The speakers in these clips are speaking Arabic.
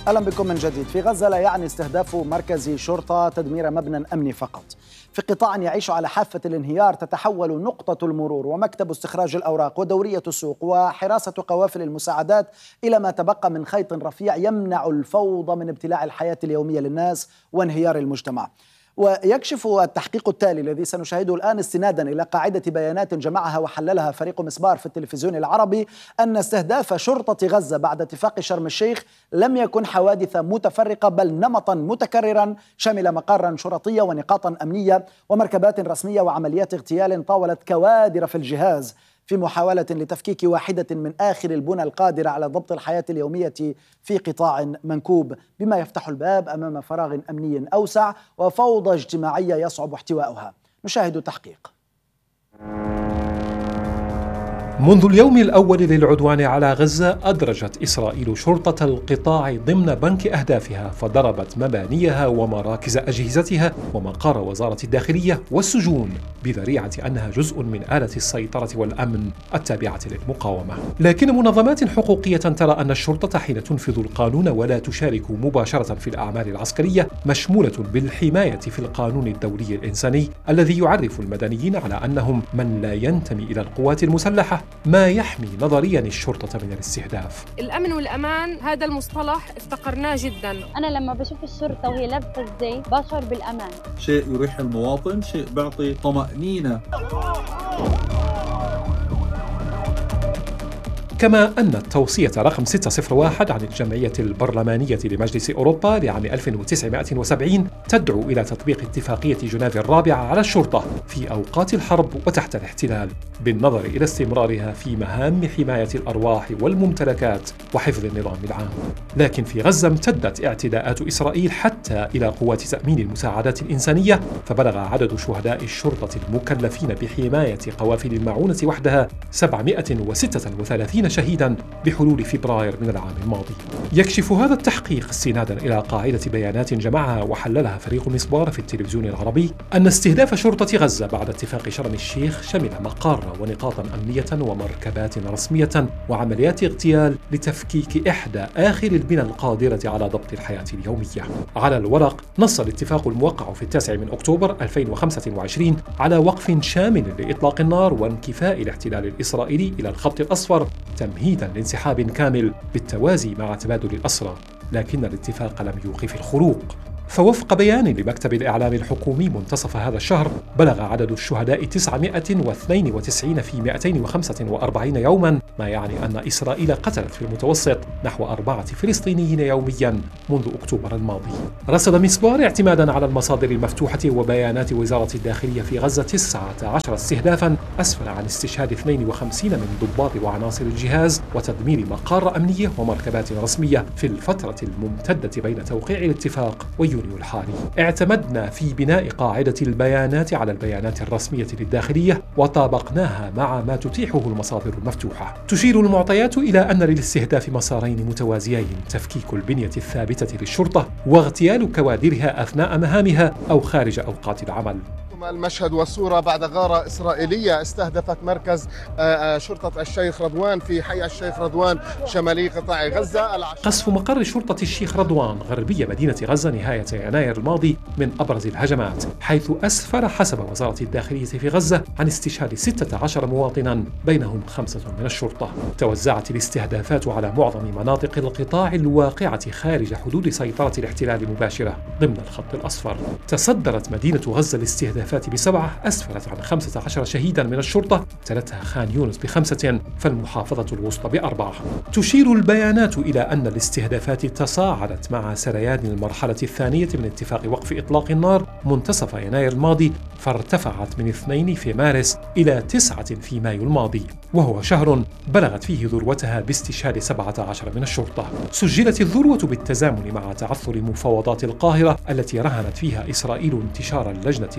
أهلا بكم من جديد. في غزة لا يعني استهداف مركز شرطة تدمير مبنى أمني فقط. في قطاع يعيش على حافة الانهيار تتحول نقطة المرور ومكتب استخراج الأوراق ودورية السوق وحراسة قوافل المساعدات إلى ما تبقى من خيط رفيع يمنع الفوضى من ابتلاع الحياة اليومية للناس وانهيار المجتمع. ويكشف التحقيق التالي الذي سنشاهده الآن استنادا إلى قاعدة بيانات جمعها وحللها فريق مسبار في التلفزيون العربي أن استهداف شرطة غزة بعد اتفاق شرم الشيخ لم يكن حوادث متفرقة بل نمطا متكررا شمل مقارا شرطية ونقاطا أمنية ومركبات رسمية وعمليات اغتيال طاولت كوادر في الجهاز في محاولة لتفكيك واحدة من آخر البنى القادرة على ضبط الحياة اليومية في قطاع منكوب، بما يفتح الباب أمام فراغ أمني أوسع وفوضى اجتماعية يصعب احتوائها. نشاهد التحقيق. منذ اليوم الأول للعدوان على غزة أدرجت إسرائيل شرطة القطاع ضمن بنك أهدافها، فضربت مبانيها ومراكز أجهزتها ومقار وزارة الداخلية والسجون بذريعة أنها جزء من آلة السيطرة والأمن التابعة للمقاومة. لكن منظمات حقوقية ترى أن الشرطة حين تنفذ القانون ولا تشارك مباشرة في الأعمال العسكرية مشمولة بالحماية في القانون الدولي الإنساني الذي يعرف المدنيين على أنهم من لا ينتمي إلى القوات المسلحة، ما يحمي نظريا الشرطة من الاستهداف. الأمن والأمان هذا المصطلح افتقرناه جدا. أنا لما بشوف الشرطة وهي لابسة الزي بشعر بالأمان، شيء يريح المواطن، شيء بيعطي طمأنينة. كما أن التوصية رقم 601 عن الجمعية البرلمانية لمجلس أوروبا لعام 1970 تدعو إلى تطبيق اتفاقية جنيف الرابعة على الشرطة في أوقات الحرب وتحت الاحتلال، بالنظر إلى استمرارها في مهام حماية الأرواح والممتلكات وحفظ النظام العام. لكن في غزة امتدت اعتداءات إسرائيل حتى إلى قوات تأمين المساعدات الإنسانية، فبلغ عدد شهداء الشرطة المكلفين بحماية قوافل المعونة وحدها 736 شهيدا بحلول فبراير من العام الماضي. يكشف هذا التحقيق استنادا إلى قاعدة بيانات جمعها وحللها فريق مسبار في التلفزيون العربي أن استهداف شرطة غزة بعد اتفاق شرم الشيخ شمل مقار ونقاطا أمنية ومركبات رسمية وعمليات اغتيال لتفكيك إحدى آخر البنى القادرة على ضبط الحياة اليومية. على الورق نص الاتفاق الموقع في 9 أكتوبر 2025 على وقف شامل لإطلاق النار وانكفاء الاحتلال الإسرائيلي إلى الخط الأصفر تمهيدا لانسحاب كامل بالتوازي مع تبادل الأسرى، لكن الاتفاق لم يوقف الخروق. فوفق بيان لمكتب الإعلام الحكومي منتصف هذا الشهر بلغ عدد الشهداء 992 في 245 يوما، ما يعني أن إسرائيل قتلت في المتوسط نحو 4 فلسطينيين يوميا منذ أكتوبر الماضي. رصد مسبار اعتمادا على المصادر المفتوحة وبيانات وزارة الداخلية في غزة 19 استهدافا أسفر عن استشهاد 52 من ضباط وعناصر الجهاز وتدمير مقار أمنية ومركبات رسمية في الفترة الممتدة بين توقيع الاتفاق ويونيو الحالي. اعتمدنا في بناء قاعدة البيانات على البيانات الرسمية للداخلية وطابقناها مع ما تتيحه المصادر المفتوحة. تشير المعطيات إلى أن للاستهداف مسارين متوازيين: تفكيك البنية الثابتة للشرطة واغتيال كوادرها أثناء مهامها أو خارج أوقات العمل. المشهد والصورة بعد غارة إسرائيلية استهدفت مركز شرطة الشيخ رضوان في حي الشيخ رضوان شمالي قطاع غزة. قصف مقر شرطة الشيخ رضوان غربية مدينة غزة نهاية يناير الماضي من أبرز الهجمات، حيث أسفر حسب وزارة الداخلية في غزة عن استشهاد 16 مواطنا بينهم 5 من الشرطة. توزعت الاستهدافات على معظم مناطق القطاع الواقعة خارج حدود سيطرة الاحتلال مباشرة ضمن الخط الأصفر. تصدرت مدينة غزة الاستهدافات ب7 أسفرت عن 15 شهيدا من الشرطة، تلتها خان يونس ب5، فالمحافظة الوسطى ب4. تشير البيانات إلى أن الاستهدافات تصاعدت مع سريان المرحلة الثانية من اتفاق وقف إطلاق النار منتصف يناير الماضي، فارتفعت من 2 في مارس إلى 9 في مايو الماضي، وهو شهر بلغت فيه ذروتها باستشهاد 17 من الشرطة. سجلت الذروة بالتزامن مع تعثر مفاوضات القاهرة التي رهنت فيها إسرائيل انتشار اللجنة الإدارية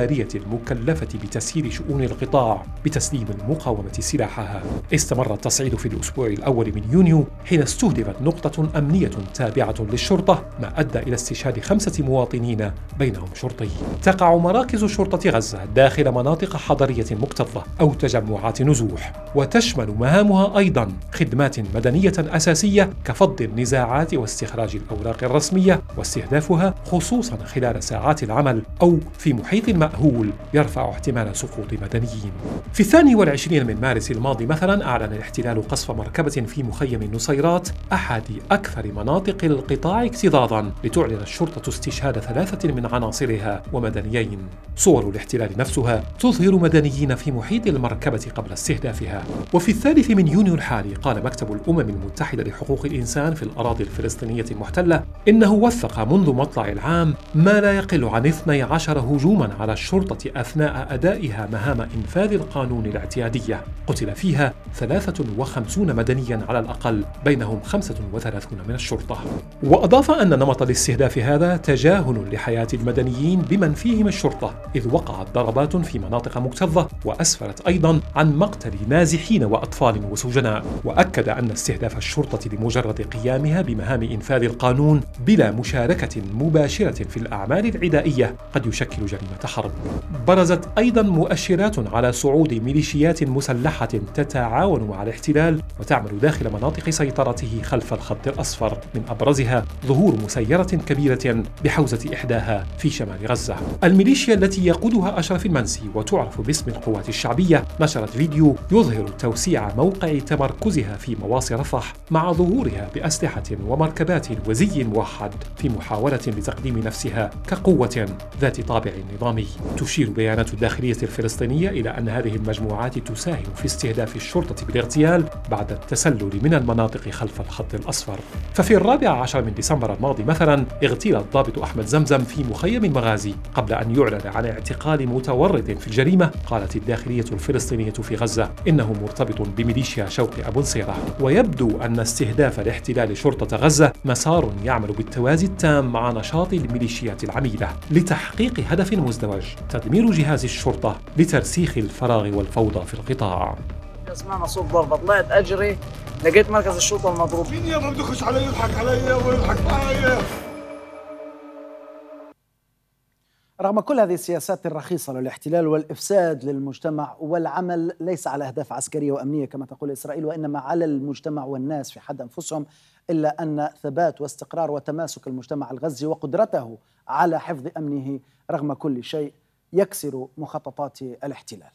الاستخبارية المكلفة بتسيير شؤون القطاع بتسليم المقاومة سلاحها. استمر التصعيد في الأسبوع الأول من يونيو حين استهدفت نقطة أمنية تابعة للشرطة، ما أدى إلى استشهاد 5 مواطنين بينهم شرطي. تقع مراكز شرطة غزة داخل مناطق حضرية مكتظة أو تجمعات نزوح، وتشمل مهامها أيضا خدمات مدنية أساسية كفض النزاعات واستخراج الأوراق الرسمية واستهدافها خصوصا خلال ساعات العمل أو في محيط مأهول يرفع احتمال سقوط مدنيين. في 22 من مارس الماضي مثلا أعلن الاحتلال قصف مركبة في مخيم النصيرات أحد أكثر مناطق القطاع اكتظاظا، لتعلن الشرطة استشهاد 3 من عناصرها ومدنيين. صور الاحتلال نفسها تظهر مدنيين في محيط المركبة قبل استهدافها. وفي 3 من يونيو الحالي قال مكتب الأمم المتحدة لحقوق الإنسان في الأراضي الفلسطينية المحتلة إنه وثق منذ مطلع العام ما لا يقل عن 12 هجوما على الشرطة أثناء أدائها مهام إنفاذ القانون الاعتيادية، قتل فيها 53 مدنيا على الأقل، بينهم 35 من الشرطة. وأضاف أن نمط الاستهداف هذا تجاهل لحياة المدنيين بمن فيهم الشرطة، إذ وقعت ضربات في مناطق مكتظة وأسفرت أيضا عن مقتل نازحين وأطفال وسجناء. وأكد أن استهداف الشرطة لمجرد قيامها بمهام إنفاذ القانون بلا مشاركة مباشرة في الأعمال العدائية قد يشكل جريمة حرب. برزت أيضا مؤشرات على صعود ميليشيات مسلحة تتعاون مع الاحتلال وتعمل داخل مناطق سيطرته خلف الخط الأصفر، من أبرزها ظهور مسيرة كبيرة بحوزة إحداها في شمال غزة. الميليشيا التي يقودها أشرف المنسي وتعرف باسم القوات الشعبية نشرت فيديو يظهر توسيع موقع تمركزها في مواصي رفح مع ظهورها بأسلحة ومركبات وزي موحد في محاولة لتقديم نفسها كقوة ذات طابع نظامي. تشير بيانات الداخلية الفلسطينية إلى أن هذه المجموعات تساهم في استهداف الشرطة بالاغتيال بعد التسلل من المناطق خلف الخط الأصفر. ففي 14 من ديسمبر الماضي مثلا اغتيل الضابط أحمد زمزم في مخيم المغازي قبل أن يعلن عن اعتقال متورط في الجريمة. قالت الداخلية الفلسطينية في غزة إنه مرتبط بميليشيا شوقي أبو نصيرة. ويبدو أن استهداف الاحتلال شرطة غزة مسار يعمل بالتوازي التام مع نشاط الميليشيات العميلة لتحقيق هدف مزدوج: تدمير جهاز الشرطة لترسيخ الفراغ والفوضى في القطاع. سمعنا صوت ضربة، طلعت أجري لقيت مركز الشرطة المضروب. مين يابا بده يخش علي يضحك علي ويضحك معي؟ رغم كل هذه السياسات الرخيصة للاحتلال والإفساد للمجتمع والعمل ليس على أهداف عسكرية وأمنية كما تقول إسرائيل، وإنما على المجتمع والناس في حد أنفسهم، إلا أن ثبات واستقرار وتماسك المجتمع الغزي وقدرته على حفظ أمنه رغم كل شيء يكسر مخططات الاحتلال.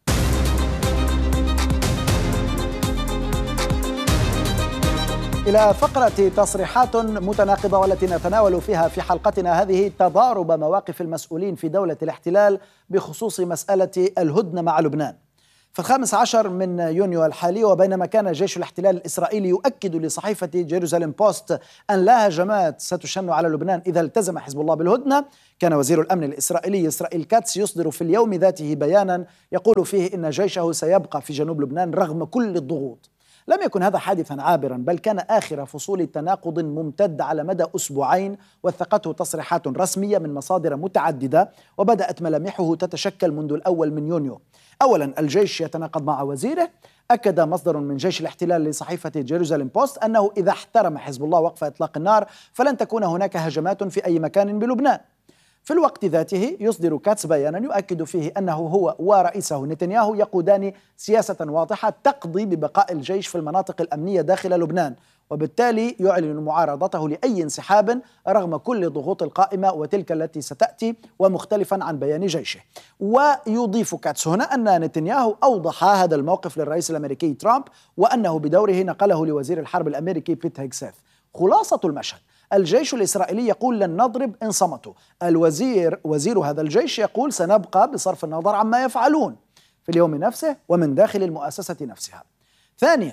إلى فقرة تصريحات متناقضة والتي نتناول فيها في حلقتنا هذه تضارب مواقف المسؤولين في دولة الاحتلال بخصوص مسألة الهدنة مع لبنان. في 15 من يونيو الحالي، وبينما كان جيش الاحتلال الإسرائيلي يؤكد لصحيفة جيروزاليم بوست أن لا هجمات ستشن على لبنان إذا التزم حزب الله بالهدنة، كان وزير الأمن الإسرائيلي إسرائيل كاتس يصدر في اليوم ذاته بيانا يقول فيه إن جيشه سيبقى في جنوب لبنان رغم كل الضغوط. لم يكن هذا حادثا عابرا، بل كان آخر فصول تناقض ممتد على مدى أسبوعين وثقته تصريحات رسمية من مصادر متعددة، وبدأت ملامحه تتشكل منذ الأول من يونيو. أولا، الجيش يتناقض مع وزيره. أكد مصدر من جيش الاحتلال لصحيفة جيروزاليم بوست أنه إذا احترم حزب الله وقف إطلاق النار فلن تكون هناك هجمات في أي مكان بلبنان. في الوقت ذاته يصدر كاتس بيانا يؤكد فيه أنه هو ورئيسه نتنياهو يقودان سياسة واضحة تقضي ببقاء الجيش في المناطق الأمنية داخل لبنان، وبالتالي يعلن معارضته لأي انسحاب رغم كل الضغوط القائمة وتلك التي ستأتي، ومختلفا عن بيان جيشه. ويضيف كاتس هنا أن نتنياهو أوضح هذا الموقف للرئيس الأمريكي ترامب، وأنه بدوره نقله لوزير الحرب الأمريكي بيت هيغسيث. خلاصة المشهد: الجيش الإسرائيلي يقول لن نضرب إن صمتوا. وزير هذا الجيش يقول سنبقى بصرف النظر عما يفعلون في اليوم نفسه ومن داخل المؤسسة نفسها. ثانيا،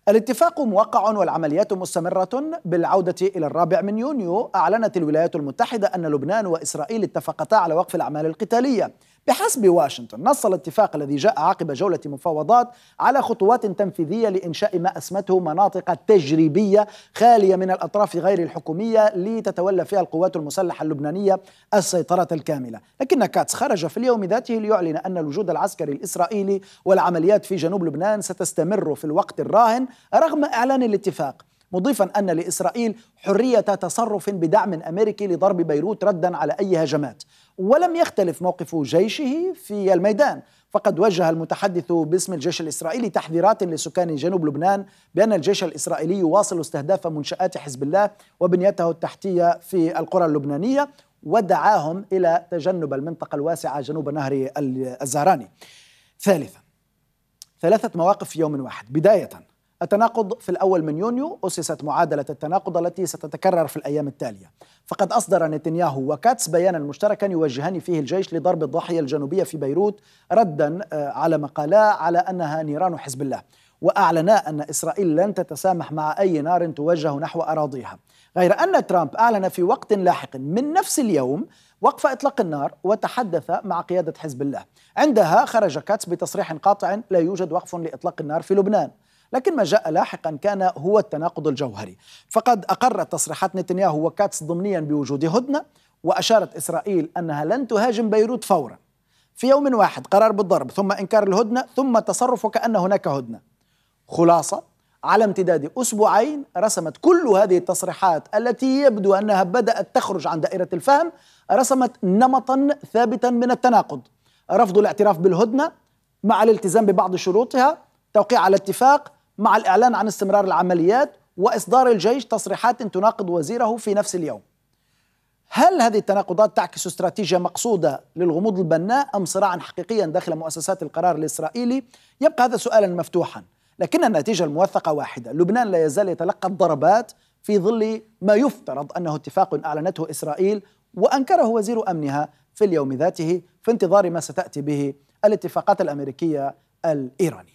الاتفاق موقع والعمليات مستمرة. بالعودة إلى 4 يونيو أعلنت الولايات المتحدة أن لبنان وإسرائيل اتفقتا على وقف الأعمال القتالية. بحسب واشنطن نص الاتفاق الذي جاء عقب جولة مفاوضات على خطوات تنفيذية لإنشاء ما أسمته مناطق تجريبية خالية من الأطراف غير الحكومية لتتولى فيها القوات المسلحة اللبنانية السيطرة الكاملة. لكن كاتس خرج في اليوم ذاته ليعلن أن الوجود العسكري الإسرائيلي والعمليات في جنوب لبنان ستستمر في الوقت الراهن رغم إعلان الاتفاق، مضيفا أن لإسرائيل حرية تصرف بدعم أمريكي لضرب بيروت ردا على أي هجمات. ولم يختلف موقف جيشه في الميدان، فقد وجه المتحدث باسم الجيش الإسرائيلي تحذيرات لسكان جنوب لبنان بأن الجيش الإسرائيلي يواصل استهداف منشآت حزب الله وبنيته التحتية في القرى اللبنانية، ودعاهم إلى تجنب المنطقة الواسعة جنوب نهر الزهراني. ثالثا، 3 مواقف في يوم واحد. بداية، التناقض في 1 يونيو أسست معادلة التناقض التي ستتكرر في الأيام التالية، فقد أصدر نتنياهو وكاتس بيانا مشتركا يوجهان فيه الجيش لضرب الضاحية الجنوبية في بيروت ردا على ما قالا على أنها نيران حزب الله، وأعلنا أن إسرائيل لن تتسامح مع أي نار توجه نحو أراضيها. غير أن ترامب أعلن في وقت لاحق من نفس اليوم وقف إطلاق النار وتحدث مع قيادة حزب الله. عندها خرج كاتس بتصريح قاطع: لا يوجد وقف لإطلاق النار في لبنان. لكن ما جاء لاحقا كان هو التناقض الجوهري، فقد أقرت تصريحات نتنياهو وكاتس ضمنيا بوجود هدنة، وأشارت إسرائيل أنها لن تهاجم بيروت فورا. في يوم واحد قرار بالضرب، ثم إنكار الهدنة، ثم تصرف وكأن هناك هدنة. خلاصة، على امتداد أسبوعين رسمت كل هذه التصريحات التي يبدو أنها بدأت تخرج عن دائرة الفهم، رسمت نمطا ثابتا من التناقض: رفض الاعتراف بالهدنة مع الالتزام ببعض شروطها، توقيع على اتفاق مع الإعلان عن استمرار العمليات، وإصدار الجيش تصريحات تناقض وزيره في نفس اليوم. هل هذه التناقضات تعكس استراتيجية مقصودة للغموض البناء أم صراعا حقيقيا داخل مؤسسات القرار الإسرائيلي؟ يبقى هذا سؤالا مفتوحا، لكن النتيجة الموثقة واحدة: لبنان لا يزال يتلقى الضربات في ظل ما يفترض أنه اتفاق أعلنته إسرائيل وأنكره وزير أمنها في اليوم ذاته، في انتظار ما ستأتي به الاتفاقات الأمريكية الإيرانية.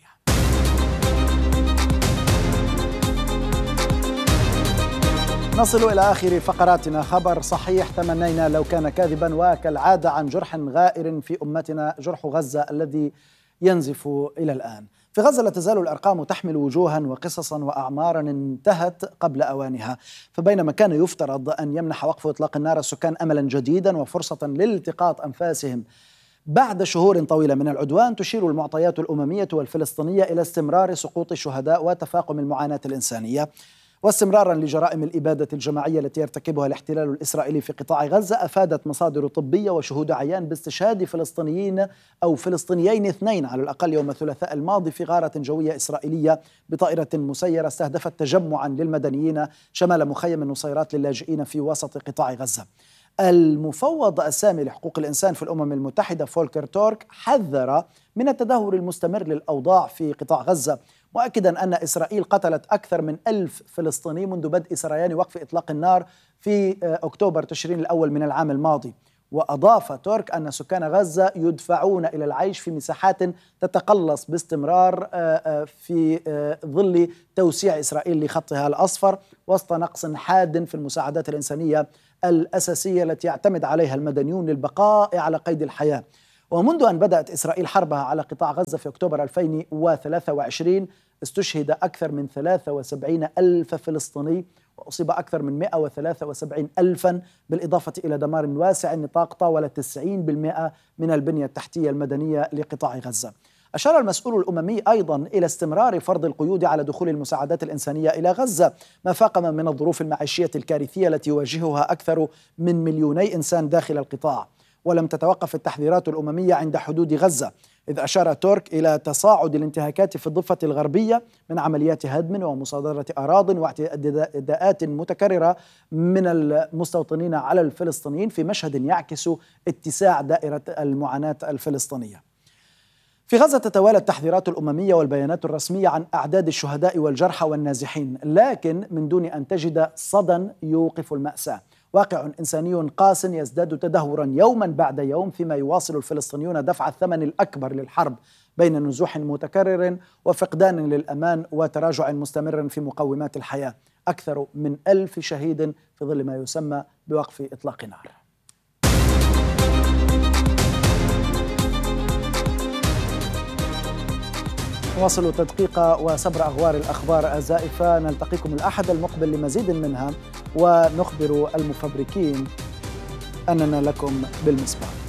نصل إلى آخر فقراتنا. خبر صحيح تمنينا لو كان كاذبا، وكالعادة عن جرح غائر في أمتنا، جرح غزة الذي ينزف إلى الآن. في غزة لا تزال الأرقام تحمل وجوها وقصصا وأعمارا انتهت قبل أوانها، فبينما كان يفترض أن يمنح وقف إطلاق النار السكان أملا جديدا وفرصة لالتقاط أنفاسهم بعد شهور طويلة من العدوان، تشير المعطيات الأممية والفلسطينية إلى استمرار سقوط الشهداء وتفاقم المعاناة الإنسانية، واستمرارا لجرائم الإبادة الجماعية التي يرتكبها الاحتلال الإسرائيلي في قطاع غزة. أفادت مصادر طبية وشهود عيان باستشهاد فلسطينيين أو فلسطينيين 2 على الأقل يوم الثلاثاء الماضي في غارة جوية إسرائيلية بطائرة مسيرة استهدفت تجمعا للمدنيين شمال مخيم النصيرات للاجئين في وسط قطاع غزة. المفوض السامي لحقوق الإنسان في الأمم المتحدة فولكر تورك حذر من التدهور المستمر للأوضاع في قطاع غزة، مؤكدا أن إسرائيل قتلت أكثر من 1000 فلسطيني منذ بدء سريان وقف إطلاق النار في أكتوبر تشرين الأول من العام الماضي. وأضاف تورك أن سكان غزة يدفعون إلى العيش في مساحات تتقلص باستمرار في ظل توسيع إسرائيل لخطها الأصفر، وسط نقص حاد في المساعدات الإنسانية الأساسية التي يعتمد عليها المدنيون للبقاء على قيد الحياة. ومنذ أن بدأت إسرائيل حربها على قطاع غزة في أكتوبر 2023 استشهد أكثر من 73 ألف فلسطيني، وأصيب أكثر من 173 ألفا، بالإضافة إلى دمار واسع النطاق طاول 90% من البنية التحتية المدنية لقطاع غزة. أشار المسؤول الأممي أيضا إلى استمرار فرض القيود على دخول المساعدات الإنسانية إلى غزة، ما فاقم من الظروف المعيشية الكارثية التي يواجهها أكثر من 2,000,000 إنسان داخل القطاع. ولم تتوقف التحذيرات الأممية عند حدود غزة، إذ أشار تورك إلى تصاعد الانتهاكات في الضفة الغربية من عمليات هدم ومصادرة أراضٍ واعتداءات متكررة من المستوطنين على الفلسطينيين، في مشهد يعكس اتساع دائرة المعاناة الفلسطينية. في غزة تتوالى التحذيرات الأممية والبيانات الرسمية عن أعداد الشهداء والجرحى والنازحين، لكن من دون أن تجد صدى يوقف المأساة. واقع إنساني قاس يزداد تدهورا يوما بعد يوم، فيما يواصل الفلسطينيون دفع الثمن الأكبر للحرب بين نزوح متكرر وفقدان للأمان وتراجع مستمر في مقومات الحياة. أكثر من 1000 شهيد في ظل ما يسمى بوقف إطلاق نار. نواصل تدقيق وسبر أغوار الأخبار الزائفة. نلتقيكم الأحد المقبل لمزيد منها، ونخبر المفبركين أننا لكم بالمصباح.